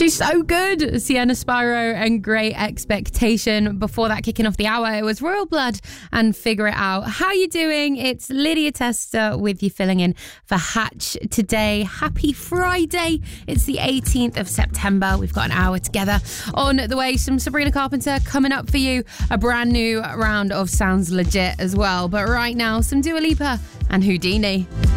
She's so good. Sienna Spyro and Great Expectation. Before that, kicking off the hour, it was Royal Blood and Figure It Out. How you doing? It's Lydia Tester with you filling in for Hatch today. Happy Friday. It's the 18th of September. We've got an hour together. On the way, some Sabrina Carpenter coming up for you. A brand new round of Sounds Legit as well. But right now, some Dua Lipa and Houdini.